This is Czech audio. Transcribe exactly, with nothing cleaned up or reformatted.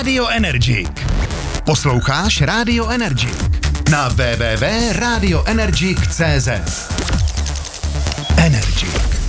Radio Energik. Posloucháš Radio Energik na w w w tečka radio energik tečka c z. Energik.